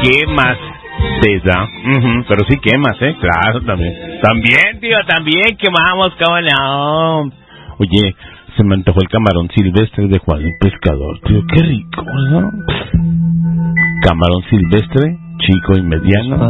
quemas, César. Pero sí quemas, claro, también. También, tío, también quemamos, cabrón. Oye, se me antojó el camarón silvestre de Juan el Pescador, tío, qué rico, ¿no? Camarón silvestre, chico y mediano,